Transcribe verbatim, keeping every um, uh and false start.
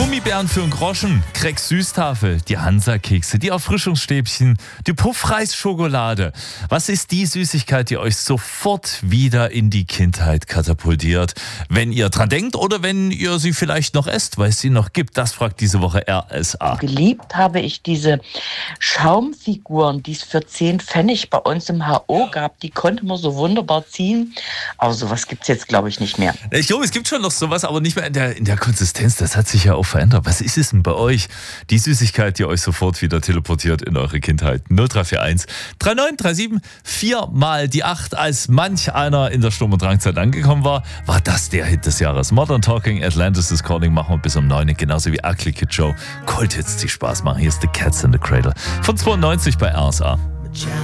Gummibären für einen Groschen, Cracks Süßtafel, die Hansa-Kekse, die Erfrischungsstäbchen, die Puffreisschokolade. Was ist die Süßigkeit, die euch sofort wieder in die Kindheit katapultiert? Wenn ihr dran denkt oder wenn ihr sie vielleicht noch esst, weil es sie noch gibt, das fragt diese Woche R S A. Geliebt habe ich diese Schaumfiguren, die es für zehn Pfennig bei uns im H O gab. Die konnte man so wunderbar ziehen. Aber sowas gibt es jetzt, glaube ich, nicht mehr. Ich glaube, es gibt schon noch sowas, aber nicht mehr in der, in der Konsistenz. Das hat sich ja auch verändert. Was ist es denn bei euch? Die Süßigkeit, die euch sofort wieder teleportiert in eure Kindheit. null drei vier eins drei neun drei sieben vier mal die acht. Als manch einer in der Sturm- und Drangzeit angekommen war, war das der Hit des Jahres. Modern Talking, Atlantis is Calling, machen wir bis um neun. Genauso wie Ugly Kid Joe. Cold Hits, die Spaß machen. Hier ist The Cats in the Cradle von zweiundneunzig bei R S A.